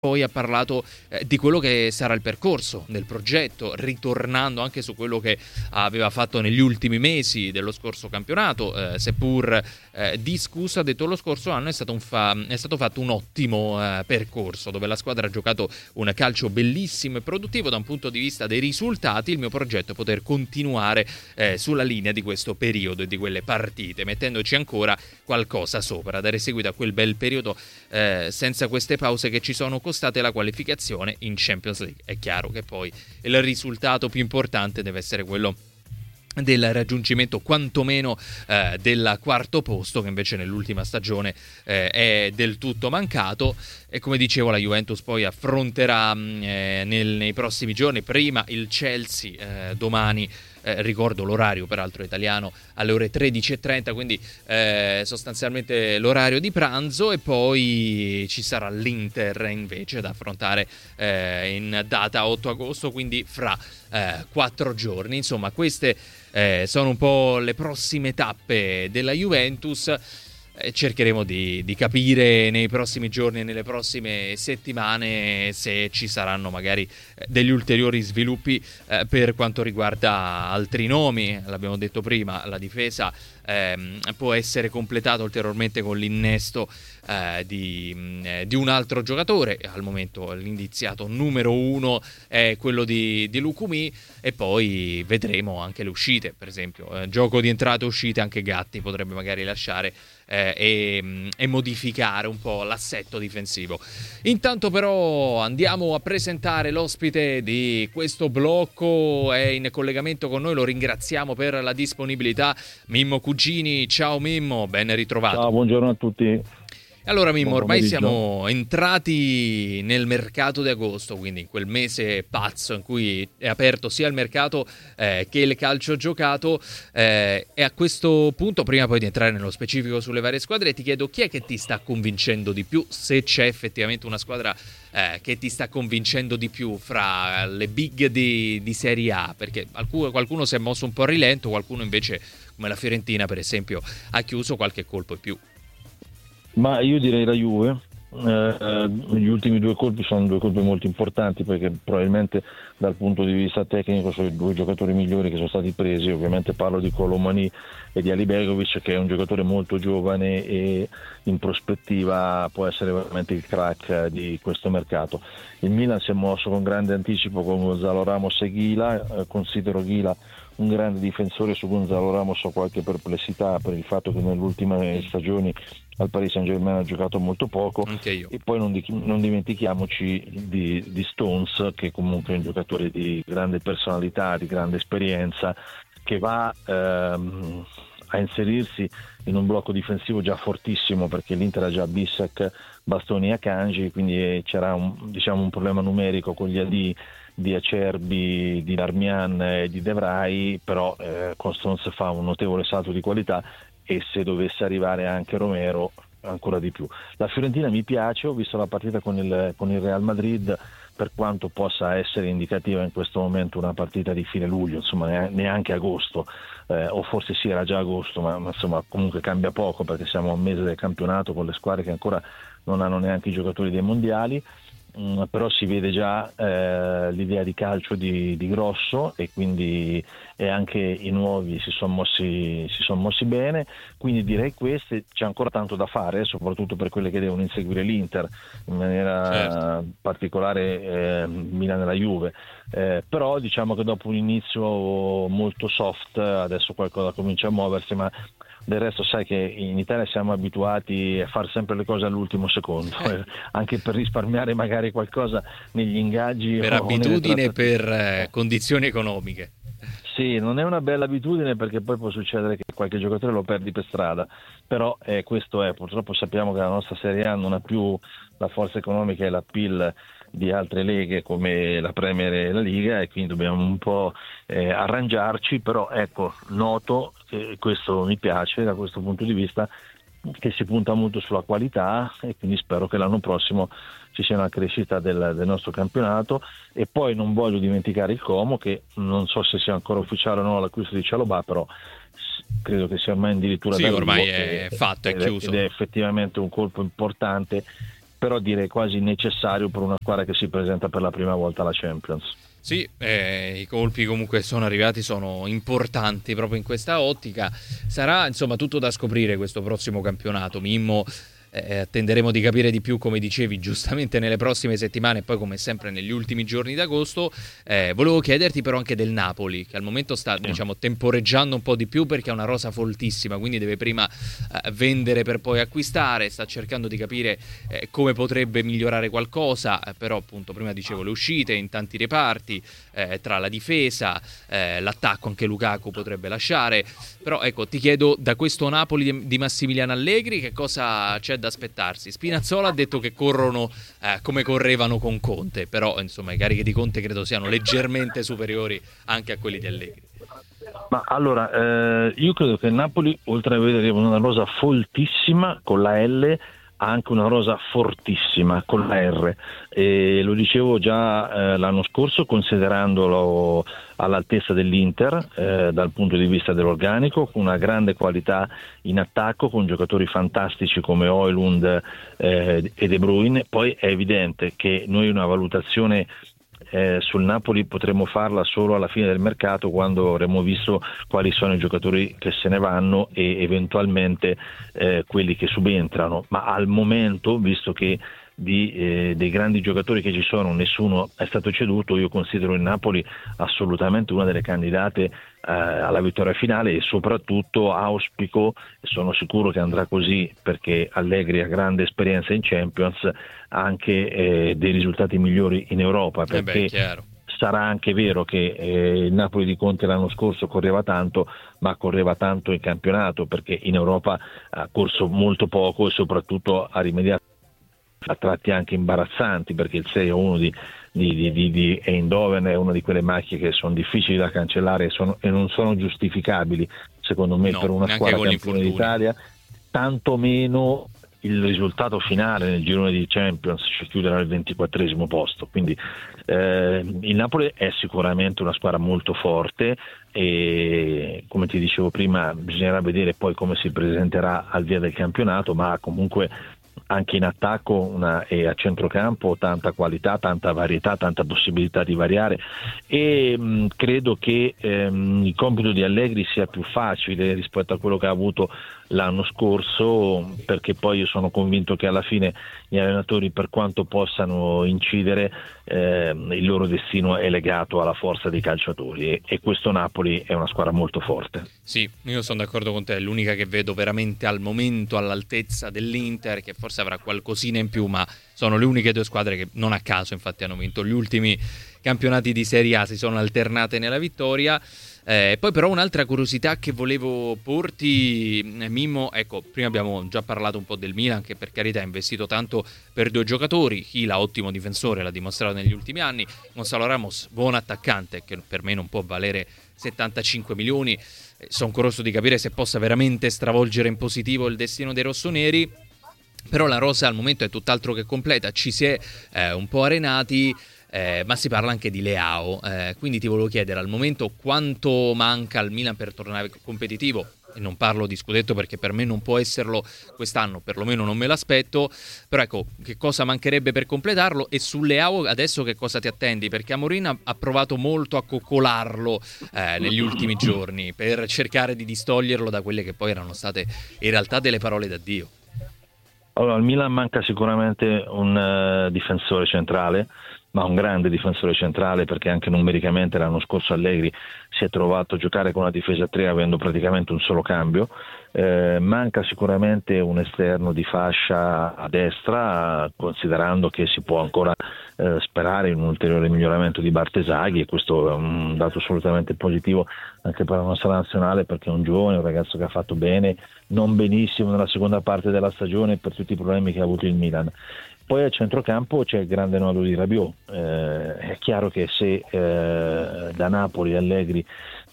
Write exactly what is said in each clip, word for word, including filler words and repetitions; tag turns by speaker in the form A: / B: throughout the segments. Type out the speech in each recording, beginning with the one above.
A: Poi ha parlato eh, di quello che sarà il percorso del progetto, ritornando anche su quello che aveva fatto negli ultimi mesi dello scorso campionato, eh, seppur eh, discusso. Ha detto: lo scorso anno è stato, un fa- è stato fatto un ottimo eh, percorso, dove la squadra ha giocato un calcio bellissimo e produttivo da un punto di vista dei risultati. Il mio progetto è poter continuare eh, sulla linea di questo periodo e di quelle partite, mettendoci ancora qualcosa sopra, dare seguito a quel bel periodo eh, senza queste pause che ci sono costate la qualificazione in Champions League. È chiaro che poi il risultato più importante deve essere quello del raggiungimento quantomeno eh, del quarto posto, che invece nell'ultima stagione eh, è del tutto mancato. E come dicevo, la Juventus poi affronterà eh, nel, nei prossimi giorni prima il Chelsea, eh, domani eh, ricordo l'orario peraltro italiano, alle ore tredici e trenta, quindi eh, sostanzialmente l'orario di pranzo, e poi ci sarà l'Inter invece da affrontare eh, in data otto agosto, quindi fra eh, quattro giorni. Insomma, queste eh, sono un po' le prossime tappe della Juventus. Cercheremo di, di capire nei prossimi giorni e nelle prossime settimane se ci saranno magari degli ulteriori sviluppi eh, per quanto riguarda altri nomi. L'abbiamo detto prima, la difesa ehm, può essere completata ulteriormente con l'innesto eh, di, eh, di un altro giocatore. Al momento l'indiziato numero uno è quello di, di Lukumi, e poi vedremo anche le uscite, per esempio eh, gioco di entrate e uscite. Anche Gatti potrebbe magari lasciare Eh, e, e modificare un po' l'assetto difensivo. Intanto però andiamo a presentare l'ospite di questo blocco. È in collegamento con noi, lo ringraziamo per la disponibilità, Mimmo Cugini. Ciao Mimmo, ben ritrovato.
B: Ciao, buongiorno a tutti.
A: Allora Mimmo, ormai siamo entrati nel mercato di agosto, quindi in quel mese pazzo in cui è aperto sia il mercato eh, che il calcio giocato, eh, e a questo punto, prima poi di entrare nello specifico sulle varie squadre, ti chiedo chi è che ti sta convincendo di più, se c'è effettivamente una squadra eh, che ti sta convincendo di più fra le big di, di Serie A, perché alcuno, qualcuno si è mosso un po' a rilento, qualcuno invece, come la Fiorentina per esempio, ha chiuso qualche colpo in più.
B: Ma io direi la Juve. Eh, gli ultimi due colpi sono due colpi molto importanti, perché probabilmente dal punto di vista tecnico sono i due giocatori migliori che sono stati presi. Ovviamente parlo di Colomani e di Alibegovic, che è un giocatore molto giovane e in prospettiva può essere veramente il crack di questo mercato. Il Milan si è mosso con grande anticipo con Gonzalo Ramos e Ghila. Eh, considero Ghila un grande difensore. Su Gonzalo Ramos ho qualche perplessità per il fatto che nelle ultime stagioni al Paris Saint-Germain ha giocato molto poco.
A: Anche io.
B: E poi non, di, non dimentichiamoci di, di Stones, che comunque è un giocatore di grande personalità, di grande esperienza, che va ehm, a inserirsi in un blocco difensivo già fortissimo, perché l'Inter ha già Bissek, Bastoni e Akanji, quindi c'era un, diciamo, un problema numerico con gli A D di Acerbi, di Darmian e di De Vrij, però eh, con Stones fa un notevole salto di qualità, e se dovesse arrivare anche Romero ancora di più. La Fiorentina mi piace, ho visto la partita con il, con il Real Madrid, per quanto possa essere indicativa in questo momento una partita di fine luglio, insomma neanche agosto, eh, o forse sì era già agosto, ma, ma insomma comunque cambia poco, perché siamo a un mese del campionato con le squadre che ancora non hanno neanche i giocatori dei mondiali. Mm, però si vede già eh, l'idea di calcio di, di Grosso, e quindi e anche i nuovi si sono mossi, si sono mossi bene, quindi direi queste. C'è ancora tanto da fare, soprattutto per quelle che devono inseguire l'Inter, in maniera certo. particolare eh, Milan e la Juve, eh, però diciamo che dopo un inizio molto soft adesso qualcosa comincia a muoversi, ma del resto sai che in Italia siamo abituati a fare sempre le cose all'ultimo secondo, eh. anche per risparmiare magari qualcosa negli ingaggi,
A: per abitudine e per eh, condizioni economiche.
B: Sì, non è una bella abitudine, perché poi può succedere che qualche giocatore lo perdi per strada, però eh, questo è, purtroppo sappiamo che la nostra Serie A non ha più la forza economica e l'appeal di altre leghe come la Premier e la Liga, e quindi dobbiamo un po' eh, arrangiarci, però ecco, noto che questo mi piace da questo punto di vista, che si punta molto sulla qualità, e quindi spero che l'anno prossimo ci sia una crescita del, del nostro campionato. E poi non voglio dimenticare il Como, che non so se sia ancora ufficiale o no l'acquisto di Cialobà, però credo che sia ormai addirittura
A: sì, ormai è
B: e,
A: fatto, è
B: ed
A: chiuso,
B: ed è effettivamente un colpo importante, però direi quasi necessario per una squadra che si presenta per la prima volta alla Champions.
A: Sì, eh, i colpi comunque sono arrivati, sono importanti proprio in questa ottica. Sarà insomma tutto da scoprire questo prossimo campionato, Mimmo. Eh, attenderemo di capire di più, come dicevi giustamente, nelle prossime settimane e poi come sempre negli ultimi giorni d'agosto. Eh, volevo chiederti però anche del Napoli, che al momento sta diciamo temporeggiando un po' di più perché ha una rosa foltissima, quindi deve prima eh, vendere per poi acquistare, sta cercando di capire eh, come potrebbe migliorare qualcosa, eh, però appunto prima dicevo le uscite in tanti reparti, eh, tra la difesa, eh, l'attacco anche Lukaku potrebbe lasciare, però ecco ti chiedo da questo Napoli di, di Massimiliano Allegri che cosa c'è da aspettarsi. Spinazzola ha detto che corrono eh, come correvano con Conte, però insomma i carichi di Conte credo siano leggermente superiori anche a quelli di Allegri.
B: Ma allora eh, io credo che il Napoli, oltre ad avere una rosa foltissima con la L, ha anche una rosa fortissima con la R, e lo dicevo già eh, l'anno scorso, considerandolo all'altezza dell'Inter eh, dal punto di vista dell'organico, con una grande qualità in attacco, con giocatori fantastici come Højlund eh, e De Bruyne. Poi è evidente che noi una valutazione Eh, sul Napoli potremo farla solo alla fine del mercato, quando avremo visto quali sono i giocatori che se ne vanno e eventualmente eh, quelli che subentrano, ma al momento, visto che di, eh, dei grandi giocatori che ci sono nessuno è stato ceduto, io considero il Napoli assolutamente una delle candidate eh, alla vittoria finale, e soprattutto auspico, e sono sicuro che andrà così perché Allegri ha grande esperienza in Champions, anche eh, dei risultati migliori in Europa, perché
A: eh beh,
B: sarà anche vero che eh, il Napoli di Conte l'anno scorso correva tanto, ma correva tanto in campionato, perché in Europa ha corso molto poco e soprattutto ha rimediato a tratti anche imbarazzanti, perché il sei a uno di, di, di, di Eindhoven è una di quelle macchie che sono difficili da cancellare e, sono, e non sono giustificabili secondo me no, per una squadra campione d'Italia, tanto meno il risultato finale nel girone di Champions ci chiuderà al ventiquattresimo posto, quindi eh, il Napoli è sicuramente una squadra molto forte e, come ti dicevo prima, bisognerà vedere poi come si presenterà al via del campionato, ma comunque anche in attacco una, e a centrocampo tanta qualità, tanta varietà, tanta possibilità di variare, e mh, credo che ehm, il compito di Allegri sia più facile rispetto a quello che ha avuto l'anno scorso, perché poi io sono convinto che alla fine gli allenatori, per quanto possano incidere, eh, il loro destino è legato alla forza dei calciatori, e, e questo Napoli è una squadra molto forte.
A: Sì, io sono d'accordo con te, è l'unica che vedo veramente al momento all'altezza dell'Inter, che forse avrà qualcosina in più, ma sono le uniche due squadre che non a caso infatti hanno vinto gli ultimi campionati di Serie A, si sono alternate nella vittoria. Eh, poi però un'altra curiosità che volevo porti, Mimmo, ecco, prima abbiamo già parlato un po' del Milan, che per carità ha investito tanto per due giocatori, Hila ottimo difensore, l'ha dimostrato negli ultimi anni, Gonzalo Ramos buon attaccante che per me non può valere settantacinque milioni, eh, sono curioso di capire se possa veramente stravolgere in positivo il destino dei rossoneri, però la rosa al momento è tutt'altro che completa, ci si è eh, un po' arenati. Eh, ma si parla anche di Leao, eh, quindi ti volevo chiedere al momento quanto manca al Milan per tornare competitivo, e non parlo di scudetto perché per me non può esserlo quest'anno, perlomeno non me l'aspetto, però ecco, che cosa mancherebbe per completarlo, e su Leao adesso che cosa ti attendi, perché Amorim ha, ha provato molto a coccolarlo eh, negli ultimi giorni per cercare di distoglierlo da quelle che poi erano state in realtà delle parole d'addio.
B: Allora, al Milan manca sicuramente un uh, difensore centrale, ma un grande difensore centrale, perché anche numericamente l'anno scorso Allegri si è trovato a giocare con una difesa a tre avendo praticamente un solo cambio. Eh, manca sicuramente un esterno di fascia a destra, considerando che si può ancora eh, sperare in un ulteriore miglioramento di Bartesaghi, e questo è un dato assolutamente positivo anche per la nostra nazionale, perché è un giovane, un ragazzo che ha fatto bene, non benissimo nella seconda parte della stagione per tutti i problemi che ha avuto il Milan. Poi al centrocampo c'è il grande nodo di Rabiot. Eh, è chiaro che se eh, da Napoli Allegri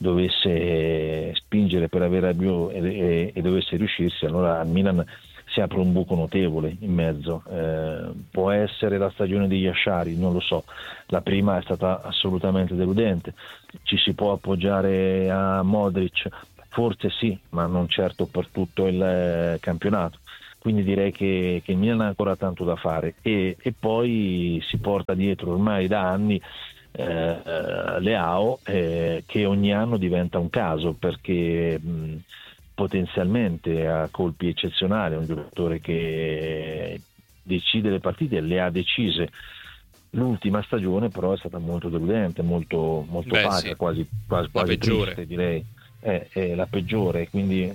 B: dovesse spingere per avere Rabiot e, e, e dovesse riuscirsi, allora al Milan si apre un buco notevole in mezzo. Eh, può essere la stagione di Yashari, non lo so, la prima è stata assolutamente deludente. Ci si può appoggiare a Modric? Forse sì, ma non certo per tutto il eh, campionato. quindi direi che, che il Milan ha ancora tanto da fare, e, e poi si porta dietro ormai da anni eh, Leao, eh, che ogni anno diventa un caso, perché mh, potenzialmente ha colpi eccezionali, è un giocatore che decide le partite, le ha decise. L'ultima stagione però è stata molto deludente, molto, molto
A: Beh,
B: opaca,
A: sì.
B: quasi, quasi,
A: La
B: quasi
A: peggiore.
B: triste, direi. È, è la peggiore, quindi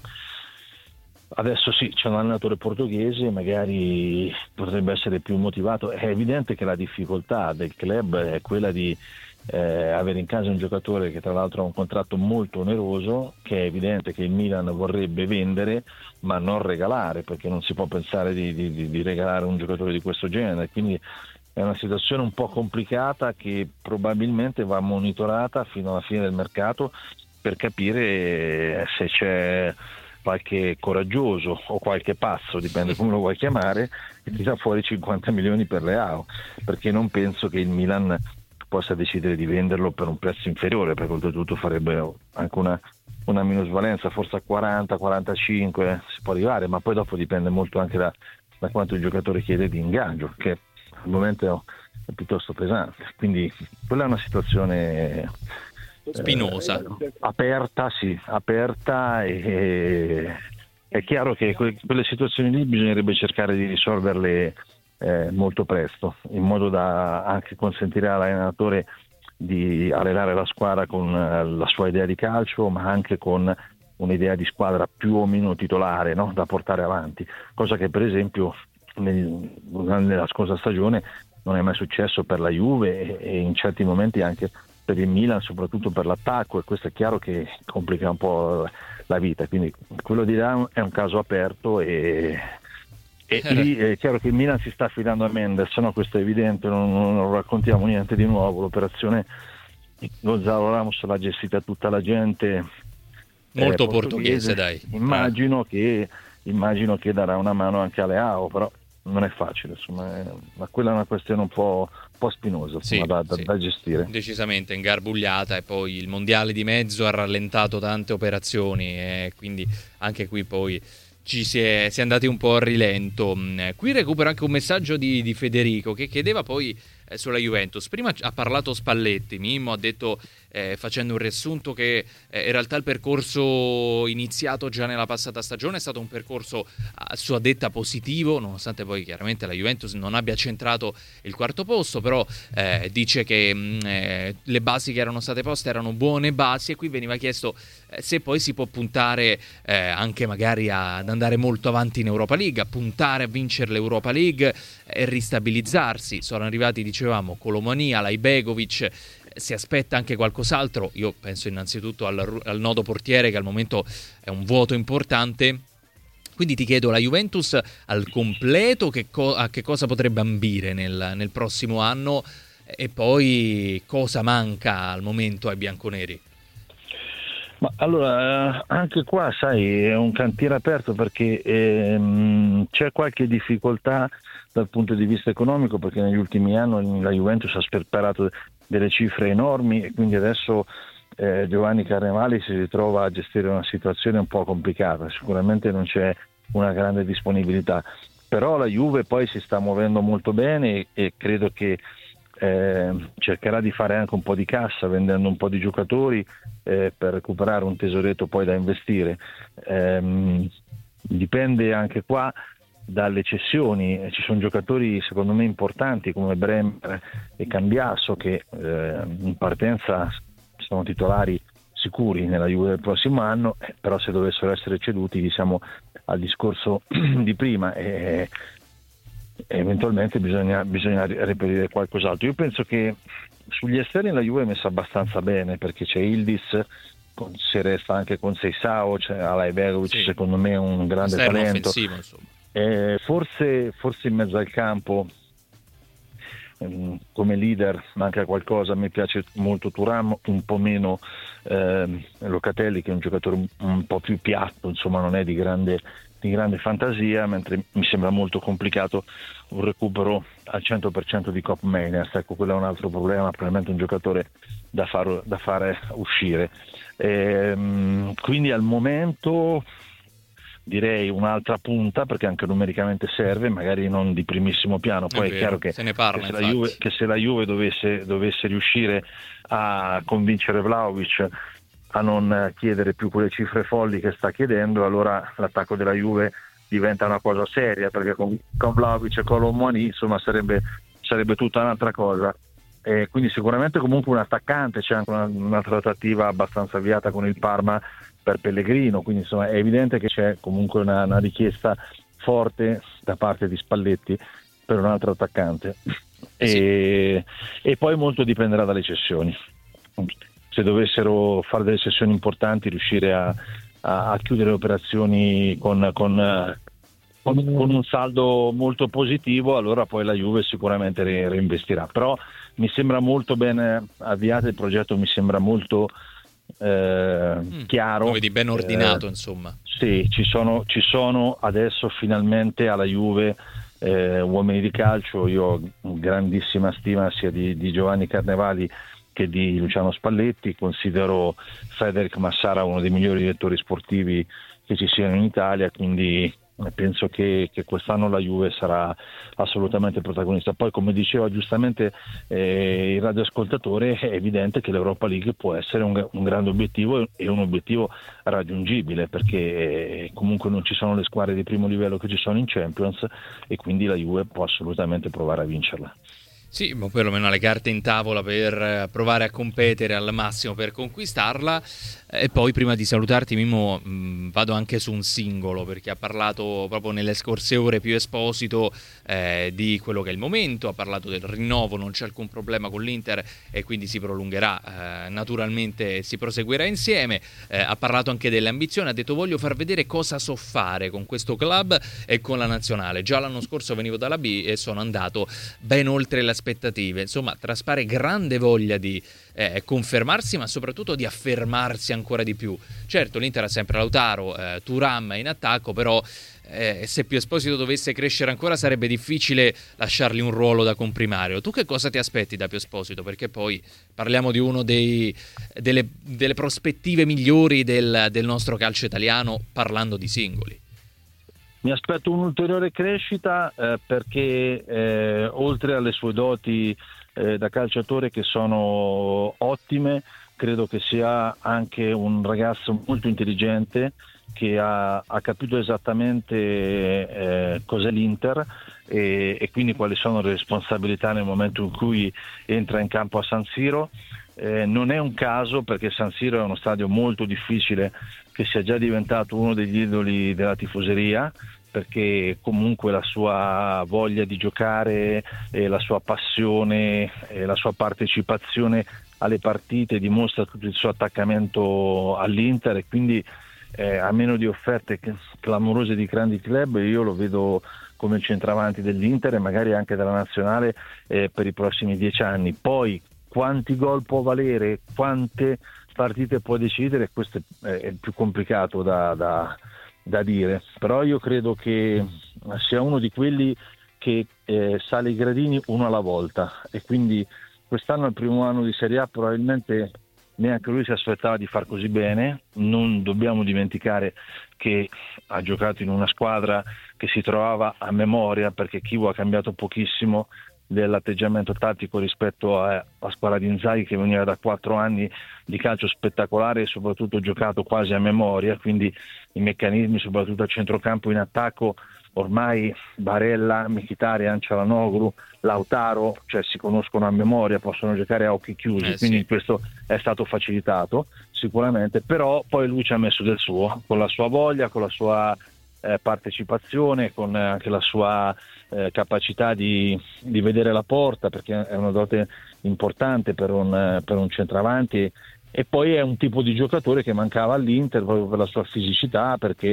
B: adesso sì, c'è un allenatore portoghese, magari potrebbe essere più motivato. È evidente che la difficoltà del club è quella di eh, avere in casa un giocatore che tra l'altro ha un contratto molto oneroso, che è evidente che il Milan vorrebbe vendere ma non regalare, perché non si può pensare di, di, di regalare un giocatore di questo genere, quindi è una situazione un po' complicata che probabilmente va monitorata fino alla fine del mercato per capire se c'è qualche coraggioso o qualche pazzo, dipende come lo vuoi chiamare, che ti dà fuori cinquanta milioni per Leao, perché non penso che il Milan possa decidere di venderlo per un prezzo inferiore, perché oltretutto farebbe anche una, una minusvalenza, forse a quaranta quarantacinque si può arrivare, ma poi dopo dipende molto anche da, da quanto il giocatore chiede di ingaggio, che al momento è piuttosto pesante, quindi quella è una situazione
A: spinosa,
B: eh, aperta, sì, aperta, e è chiaro che que- quelle situazioni lì bisognerebbe cercare di risolverle eh, molto presto, in modo da anche consentire all'allenatore di allenare la squadra con eh, la sua idea di calcio, ma anche con un'idea di squadra più o meno titolare, no? Da portare avanti, cosa che per esempio nel, nella scorsa stagione non è mai successo per la Juve, e, e in certi momenti anche per il Milan, soprattutto per l'attacco, e questo è chiaro che complica un po' la vita, quindi quello di là è un caso aperto, e, e lì è chiaro che il Milan si sta affidando a Mendes, no? Questo è evidente, non, non raccontiamo niente di nuovo, l'operazione Gonzalo Ramos l'ha gestita tutta la gente
A: molto
B: eh,
A: portoghese, dai.
B: immagino, eh. che, immagino che darà una mano anche a Leao, però non è facile, insomma, è, ma quella è una questione un po', un po' spinosa, insomma,
A: Sì,
B: da, da,
A: sì,
B: da gestire.
A: decisamente ingarbugliata, e poi il mondiale di mezzo ha rallentato tante operazioni, e quindi anche qui poi ci si è, si è andati un po' a rilento. Qui recupero anche un messaggio di, di Federico, che chiedeva poi eh, sulla Juventus. Prima ha parlato Spalletti, Mimmo ha detto, eh, facendo un riassunto, che eh, in realtà il percorso iniziato già nella passata stagione è stato un percorso a sua detta positivo, nonostante poi chiaramente la Juventus non abbia centrato il quarto posto, però eh, dice che mh, eh, le basi che erano state poste erano buone basi, e qui veniva chiesto eh, se poi si può puntare eh, anche magari a, ad andare molto avanti in Europa League, a puntare a vincere l'Europa League e ristabilizzarsi. Sono arrivati, dicevamo, Colomania, Lajbegovic, si aspetta anche qualcos'altro. Io penso innanzitutto al, al nodo portiere, che al momento è un vuoto importante. Quindi ti chiedo, la Juventus al completo che co- a che cosa potrebbe ambire nel, nel prossimo anno, e poi cosa manca al momento ai bianconeri?
B: Ma allora, anche qua, sai, è un cantiere aperto, perché ehm, c'è qualche difficoltà dal punto di vista economico, perché negli ultimi anni la Juventus ha sperperato delle cifre enormi, e quindi adesso eh, Giovanni Carnevali si ritrova a gestire una situazione un po' complicata. Sicuramente non c'è una grande disponibilità, però la Juve poi si sta muovendo molto bene, e, e credo che eh, cercherà di fare anche un po' di cassa vendendo un po' di giocatori eh, per recuperare un tesoretto poi da investire. Ehm, dipende anche qua dalle cessioni, ci sono giocatori secondo me importanti come Bremer e Cambiasso che eh, in partenza sono titolari sicuri nella Juve del prossimo anno, eh, però se dovessero essere ceduti, diciamo, al discorso di prima, e, e eventualmente bisogna, bisogna reperire qualcos'altro. Io penso che sugli esterni la Juve è messa abbastanza bene, perché c'è Yildiz, se resta anche con Seisao, c'è Alajbegovic, sì, secondo me un grande
A: esterno
B: talento
A: offensivo, insomma.
B: Eh, forse, forse in mezzo al campo ehm, come leader manca qualcosa. A me piace molto Thuram, un po' meno ehm, Locatelli, che è un giocatore un, un po' più piatto, insomma non è di grande, di grande fantasia, mentre mi sembra molto complicato un recupero al cento per cento di Cop Mainers. Ecco, quello è un altro problema, probabilmente un giocatore da, far, da fare uscire. Ehm, quindi al momento direi un'altra punta, perché anche numericamente serve, magari non di primissimo piano. Poi è,
A: è vero,
B: chiaro che,
A: se ne parla,
B: che, se la Juve, che se la Juve dovesse, dovesse riuscire a convincere Vlahovic a non chiedere più quelle cifre folli che sta chiedendo, allora l'attacco della Juve diventa una cosa seria, perché con, con Vlahovic e con Lomani insomma sarebbe, sarebbe tutta un'altra cosa. E quindi sicuramente comunque un attaccante, c'è anche una, una trattativa abbastanza avviata con il Parma per Pellegrino, quindi insomma è evidente che c'è comunque una, una richiesta forte da parte di Spalletti per un altro attaccante. E, e poi molto dipenderà dalle cessioni. Se dovessero fare delle cessioni importanti, riuscire a, a, a chiudere le operazioni con, con, con, con un saldo molto positivo, allora poi la Juve sicuramente re, reinvestirà. Però mi sembra molto ben avviato il progetto, mi sembra molto eh, mm, chiaro.
A: Lo vedi ben ordinato,
B: eh,
A: insomma.
B: Sì, ci sono, ci sono adesso finalmente alla Juve eh, uomini di calcio. Io ho grandissima stima sia di, di Giovanni Carnevali che di Luciano Spalletti. Considero Federic Massara uno dei migliori direttori sportivi che ci siano in Italia, quindi penso che, che quest'anno la Juve sarà assolutamente protagonista. Poi, come diceva giustamente eh, il radioascoltatore, è evidente che l'Europa League può essere un, un grande obiettivo e un obiettivo raggiungibile, perché eh, comunque non ci sono le squadre di primo livello che ci sono in Champions, e quindi la Juve può assolutamente provare a vincerla.
A: Sì, ma perlomeno le carte in tavola per provare a competere al massimo per conquistarla. E poi, prima di salutarti, Mimmo, mh, vado anche su un singolo, perché ha parlato proprio nelle scorse ore più Esposito eh, di quello che è il momento, ha parlato del rinnovo, non c'è alcun problema con l'Inter e quindi si prolungherà, eh, naturalmente si proseguirà insieme. Eh, ha parlato anche delle ambizioni, ha detto: voglio far vedere cosa so fare con questo club e con la nazionale. Già l'anno scorso venivo dalla B e sono andato ben oltre le aspettative. Insomma, traspare grande voglia di eh, confermarsi, ma soprattutto di affermarsi ancora di più. Certo, l'Inter ha sempre Lautaro, eh, Thuram in attacco, però eh, se Pio Esposito dovesse crescere ancora sarebbe difficile lasciargli un ruolo da comprimario. Tu che cosa ti aspetti da Pio Esposito? Perché poi parliamo di uno dei, delle, delle prospettive migliori del, del nostro calcio italiano, parlando di singoli.
B: Mi aspetto un'ulteriore crescita eh, perché eh, oltre alle sue doti eh, da calciatore, che sono ottime, credo che sia anche un ragazzo molto intelligente, che ha, ha capito esattamente eh, cos'è l'Inter e, e quindi quali sono le responsabilità nel momento in cui entra in campo a San Siro. Eh, non è un caso, perché San Siro è uno stadio molto difficile, che sia già diventato uno degli idoli della tifoseria, perché comunque la sua voglia di giocare, eh, la sua passione, eh, la sua partecipazione alle partite dimostra tutto il suo attaccamento all'Inter, e quindi eh, a meno di offerte clamorose di grandi club, io lo vedo come il centravanti dell'Inter e magari anche della nazionale eh, per i prossimi dieci anni. Poi quanti gol può valere, quante partite può decidere, questo è il più complicato da, da, da dire, però io credo che sia uno di quelli che eh, sale i gradini uno alla volta, e quindi quest'anno è il primo anno di Serie A, probabilmente neanche lui si aspettava di far così bene. Non dobbiamo dimenticare che ha giocato in una squadra che si trovava a memoria, perché Chivu ha cambiato pochissimo dell'atteggiamento tattico rispetto a, a squadra di Inzaghi, che veniva da quattro anni di calcio spettacolare e soprattutto giocato quasi a memoria, quindi i meccanismi soprattutto a centrocampo in attacco ormai Barella, Mkhitaryan, Çalhanoğlu, Lautaro, cioè si conoscono a memoria, possono giocare a occhi chiusi,
A: eh,
B: quindi
A: sì.
B: Questo è stato facilitato sicuramente, però poi lui ci ha messo del suo, con la sua voglia, con la sua eh, partecipazione, con anche la sua eh, capacità di, di vedere la porta, perché è una dote importante per un, per un centravanti, e poi è un tipo di giocatore che mancava all'Inter proprio per la sua fisicità, perché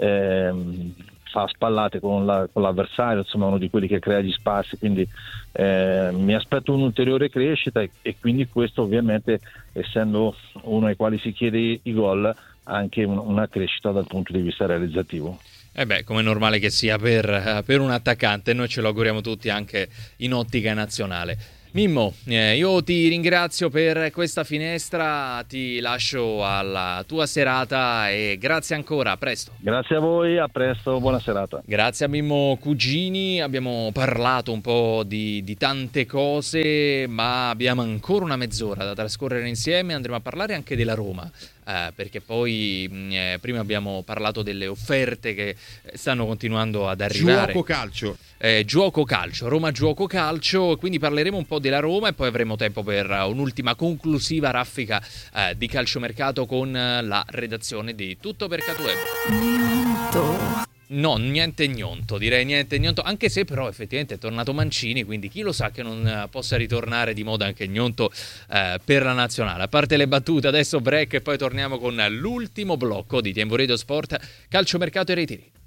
B: ehm, fa spallate con, la, con l'avversario, insomma uno di quelli che crea gli spazi, quindi eh, mi aspetto un'ulteriore crescita e, e quindi questo ovviamente, essendo uno ai quali si chiede i gol, anche un, una crescita dal punto di vista realizzativo.
A: Eh beh, come è normale che sia per, per un attaccante, noi ce lo auguriamo tutti anche in ottica nazionale. Mimmo, eh, io ti ringrazio per questa finestra, ti lascio alla tua serata e grazie ancora, a presto.
B: Grazie a voi, a presto, buona serata.
A: Grazie a Mimmo Cugini, abbiamo parlato un po' di, di tante cose, ma abbiamo ancora una mezz'ora da trascorrere insieme, andremo a parlare anche della Roma. Eh, perché poi eh, prima abbiamo parlato delle offerte che stanno continuando ad arrivare.
C: Giuoco calcio.
A: Eh, Giuoco calcio, Roma Giuoco calcio, quindi parleremo un po' della Roma e poi avremo tempo per un'ultima conclusiva raffica eh, di calciomercato con la redazione di Tutto per Catuweb. No, niente gnonto, direi niente gnonto, anche se però effettivamente è tornato Mancini, quindi chi lo sa che non possa ritornare di moda anche gnonto eh, per la nazionale. A parte le battute, adesso break e poi torniamo con l'ultimo blocco di Tempo Radio Sport, calciomercato e ritiri.